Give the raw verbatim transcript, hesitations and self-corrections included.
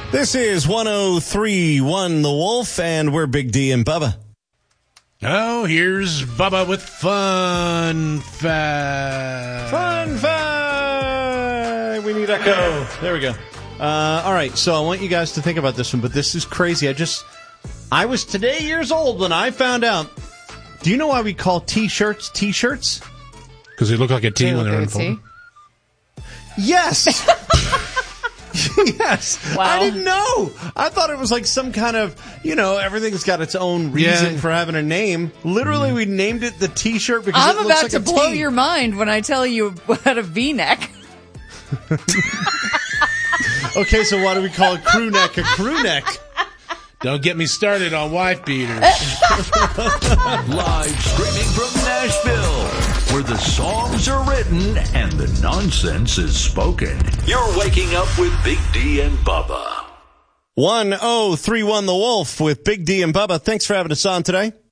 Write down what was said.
This is one oh three point one The Wolf, and we're Big D and Bubba. Oh, here's Bubba with Fun Fact. Fun Fact! We need echo. There we go. Uh, all right, so I want you guys to think about this one, but this is crazy. I just, I was today years old when I found out. Do you know why we call T-shirts T-shirts? Because they look like a T They when look they're like a unfolded. T? Yes! Yes. Wow. I didn't know. I thought it was like some kind of, you know, everything's got its own reason Yeah. for having a name. Literally, we named it the T-shirt because I'm it looks about like to a blow T. your mind when I tell you what a V-neck. Okay, so why do we call a crew neck a crew neck? Don't get me started on wife beaters. Live streaming from Nashville, where the songs are written and the nonsense is spoken. You're waking up with Big D and Bubba. one oh three point one The Wolf with Big D and Bubba. Thanks for having us on today.